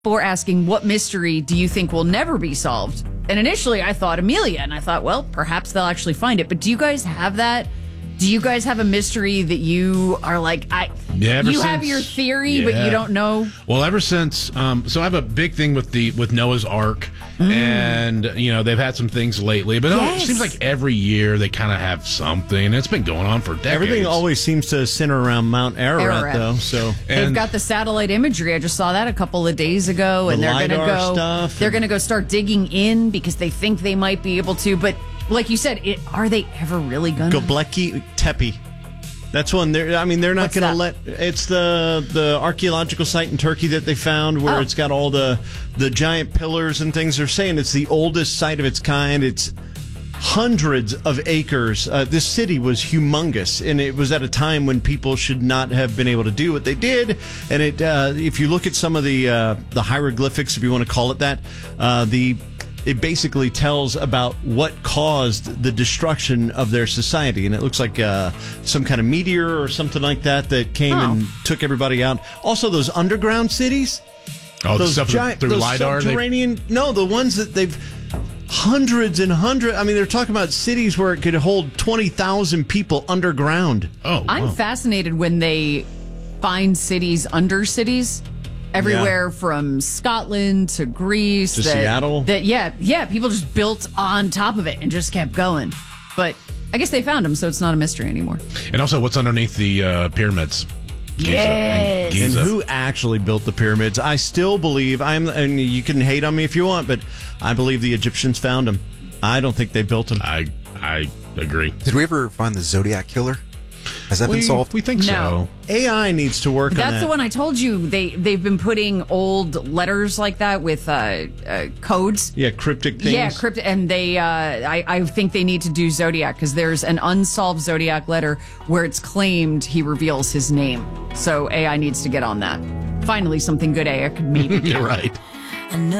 for asking, what mystery do you think will never be solved? And initially I thought Amelia, and I thought, well, perhaps they'll actually find it. But do you guys have that? Do you guys have a mystery that you are like, have your theory, but you don't know? Well, ever since, so I have a big thing with Noah's Ark, and they've had some things lately, but it seems like every year they kind of have something. It's been going on for decades. Everything always seems to center around Mount Ararat. Though. So they've got the satellite imagery. I just saw that a couple of days ago, and they're going to go. Stuff they're going to go start digging in because they think they might be able to, but. Like you said, are they ever really going to? Göbekli Tepe. That's one. They're not going to let. It's the archaeological site in Turkey that they found where it's got all the giant pillars and things. They're saying it's the oldest site of its kind. It's hundreds of acres. This city was humongous, and it was at a time when people should not have been able to do what they did. And if you look at some of the hieroglyphics, if you want to call it that, it basically tells about what caused the destruction of their society. And it looks like some kind of meteor or something like that came and took everybody out. Also, those underground cities. Oh, those the stuff through LiDAR? The ones that they've... Hundreds and hundreds. I mean, they're talking about cities where it could hold 20,000 people underground. Oh, wow. I'm fascinated when they find cities under cities. Everywhere from Scotland to Greece. To Seattle. People just built on top of it and just kept going. But I guess they found them, so it's not a mystery anymore. And also, what's underneath the pyramids? Yes. And who actually built the pyramids? I still believe, and you can hate on me if you want, but I believe the Egyptians found them. I don't think they built them. I agree. Did we ever find the Zodiac Killer? Has that been solved? We think so. AI needs to work on that. That's the one I told you. They've been putting old letters like that with codes. Yeah, cryptic things. Yeah, cryptic. And I think they need to do Zodiac because there's an unsolved Zodiac letter where it's claimed he reveals his name. So AI needs to get on that. Finally, something good AI could maybe do. You're right.